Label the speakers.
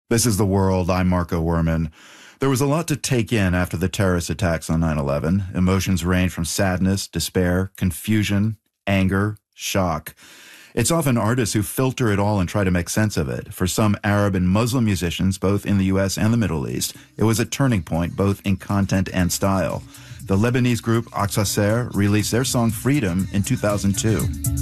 Speaker 1: This is The World. I'm Marco Werman. There was a lot to take in after the terrorist attacks on 9/11. Emotions range from sadness, despair, confusion, anger, shock. It's often artists who filter it all and try to make sense of it. For some Arab and Muslim musicians, both in the U.S. and the Middle East, it was a turning point, both in content and style. The Lebanese group Aqsa Ser released their song Freedom in 2002.